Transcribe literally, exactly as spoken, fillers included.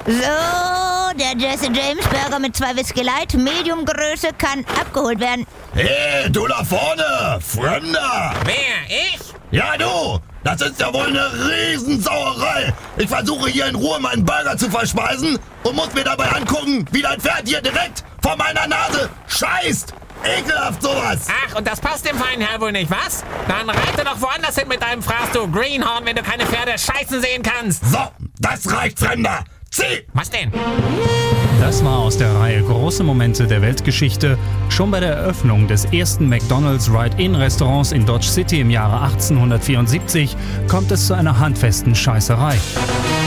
So, der Jesse James Burger mit zwei Whisky Light, Medium-Größe, kann abgeholt werden. Hey, du da vorne, Fremder! Wer, ich? Ja, du! Das ist ja wohl eine Riesensauerei! Ich versuche hier in Ruhe meinen Burger zu verspeisen und muss mir dabei angucken, wie dein Pferd hier direkt vor meiner Nase scheißt! Ekelhaft sowas! Ach, und das passt dem feinen Herrn wohl nicht, was? Dann reite doch woanders hin mit deinem Fraß, du Greenhorn, wenn du keine Pferde scheißen sehen kannst! So, das reicht, Fremder! Zieh! Was denn? Das war aus der Reihe Große Momente der Weltgeschichte. Schon bei der Eröffnung des ersten McDonald's Ride-In-Restaurants in Dodge City im Jahre achtzehnhundertvierundsiebzig kommt es zu einer handfesten Scheißerei.